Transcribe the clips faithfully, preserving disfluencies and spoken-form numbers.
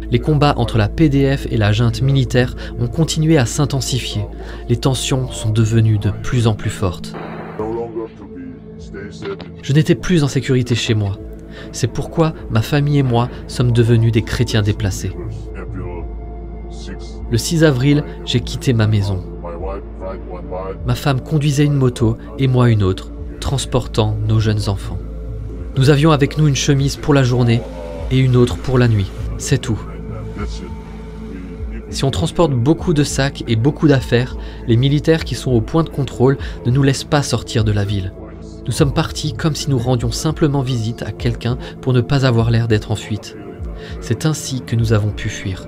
Les combats entre la P D F et la junte militaire ont continué à s'intensifier. Les tensions sont devenues de plus en plus fortes. Je n'étais plus en sécurité chez moi. C'est pourquoi ma famille et moi sommes devenus des chrétiens déplacés. Le six avril, j'ai quitté ma maison. Ma femme conduisait une moto et moi une autre, transportant nos jeunes enfants. Nous avions avec nous une chemise pour la journée et une autre pour la nuit. C'est tout. Si on transporte beaucoup de sacs et beaucoup d'affaires, les militaires qui sont au point de contrôle ne nous laissent pas sortir de la ville. Nous sommes partis comme si nous rendions simplement visite à quelqu'un pour ne pas avoir l'air d'être en fuite. C'est ainsi que nous avons pu fuir.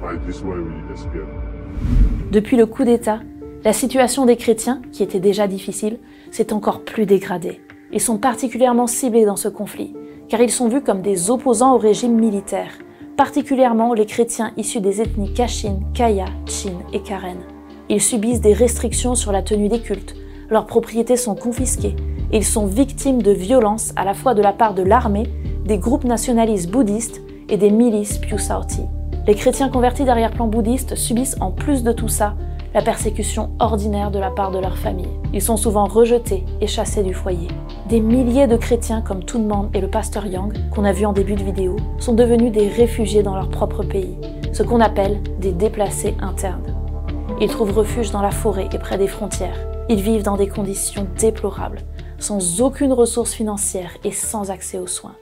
Depuis le coup d'État, la situation des chrétiens, qui était déjà difficile, s'est encore plus dégradée. Ils sont particulièrement ciblés dans ce conflit, car ils sont vus comme des opposants au régime militaire, particulièrement les chrétiens issus des ethnies Kachin, Kaya, Chin et Karen. Ils subissent des restrictions sur la tenue des cultes, leurs propriétés sont confisquées, et ils sont victimes de violences à la fois de la part de l'armée, des groupes nationalistes bouddhistes et des milices Pyu Saoti. Les chrétiens convertis d'arrière-plan bouddhiste subissent en plus de tout ça la persécution ordinaire de la part de leur famille. Ils sont souvent rejetés et chassés du foyer. Des milliers de chrétiens comme Tunman et le pasteur Yang, qu'on a vu en début de vidéo, sont devenus des réfugiés dans leur propre pays, ce qu'on appelle des déplacés internes. Ils trouvent refuge dans la forêt et près des frontières. Ils vivent dans des conditions déplorables, sans aucune ressource financière et sans accès aux soins.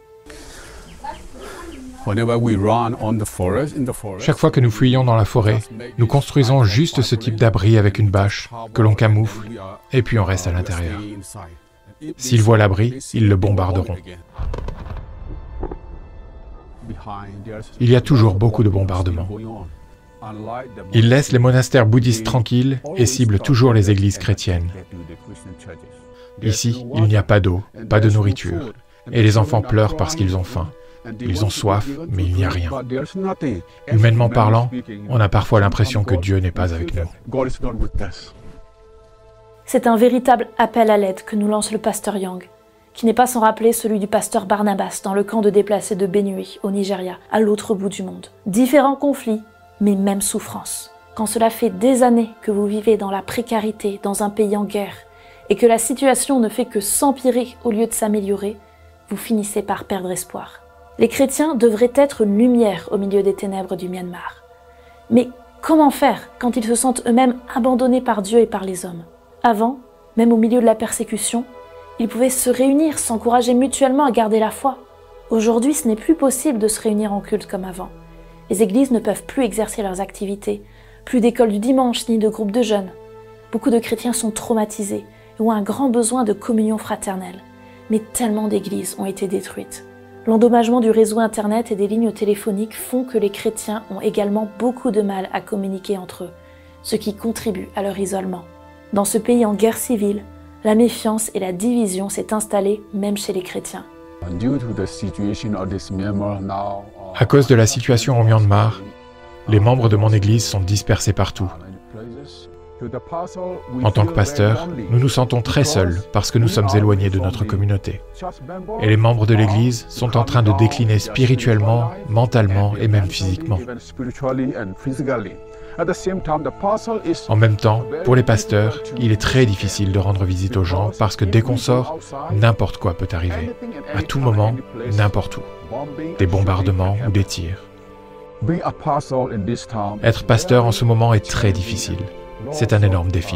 Chaque fois que nous fuyons dans la forêt, nous construisons juste ce type d'abri avec une bâche que l'on camoufle et puis on reste à l'intérieur. S'ils voient l'abri, ils le bombarderont. Il y a toujours beaucoup de bombardements. Ils laissent les monastères bouddhistes tranquilles et ciblent toujours les églises chrétiennes. Ici, il n'y a pas d'eau, pas de nourriture, et les enfants pleurent parce qu'ils ont faim. Ils ont soif, mais il n'y a rien. Humainement parlant, on a parfois l'impression que Dieu n'est pas avec nous. C'est un véritable appel à l'aide que nous lance le pasteur Yang, qui n'est pas sans rappeler celui du pasteur Barnabas dans le camp de déplacés de Benue, au Nigeria, à l'autre bout du monde. Différents conflits, mais même souffrance. Quand cela fait des années que vous vivez dans la précarité, dans un pays en guerre, et que la situation ne fait que s'empirer au lieu de s'améliorer, vous finissez par perdre espoir. Les chrétiens devraient être une lumière au milieu des ténèbres du Myanmar. Mais comment faire quand ils se sentent eux-mêmes abandonnés par Dieu et par les hommes? Avant, même au milieu de la persécution, ils pouvaient se réunir, s'encourager mutuellement à garder la foi. Aujourd'hui, ce n'est plus possible de se réunir en culte comme avant. Les églises ne peuvent plus exercer leurs activités, plus d'écoles du dimanche ni de groupes de jeunes. Beaucoup de chrétiens sont traumatisés et ont un grand besoin de communion fraternelle. Mais tellement d'églises ont été détruites. L'endommagement du réseau Internet et des lignes téléphoniques font que les chrétiens ont également beaucoup de mal à communiquer entre eux, ce qui contribue à leur isolement. Dans ce pays en guerre civile, la méfiance et la division s'est installée même chez les chrétiens. À cause de la situation au Myanmar, les membres de mon église sont dispersés partout. En tant que pasteur, nous nous sentons très seuls parce que nous sommes éloignés de notre communauté. Et les membres de l'Église sont en train de décliner spirituellement, mentalement et même physiquement. En même temps, pour les pasteurs, il est très difficile de rendre visite aux gens parce que dès qu'on sort, n'importe quoi peut arriver. À tout moment, n'importe où. Des bombardements ou des tirs. Être pasteur en ce moment est très difficile. C'est un énorme défi.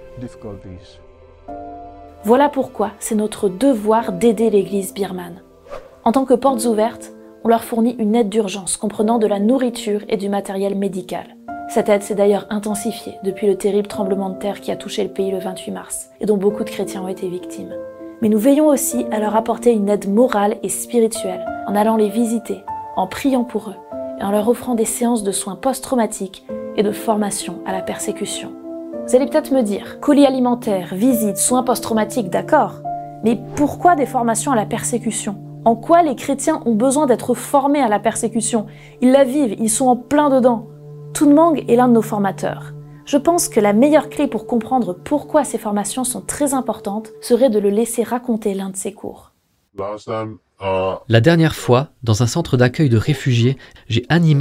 Voilà pourquoi c'est notre devoir d'aider l'Église birmane. En tant que portes ouvertes, on leur fournit une aide d'urgence comprenant de la nourriture et du matériel médical. Cette aide s'est d'ailleurs intensifiée depuis le terrible tremblement de terre qui a touché le pays le vingt-huit mars et dont beaucoup de chrétiens ont été victimes. Mais nous veillons aussi à leur apporter une aide morale et spirituelle en allant les visiter, en priant pour eux et en leur offrant des séances de soins post-traumatiques et de formation à la persécution. Vous allez peut-être me dire, colis alimentaires, visites, soins post-traumatiques, d'accord, mais pourquoi des formations à la persécution? En quoi les chrétiens ont besoin d'être formés à la persécution? Ils la vivent, ils sont en plein dedans. Tunman est l'un de nos formateurs. Je pense que la meilleure clé pour comprendre pourquoi ces formations sont très importantes serait de le laisser raconter l'un de ses cours. La dernière fois, dans un centre d'accueil de réfugiés, j'ai animé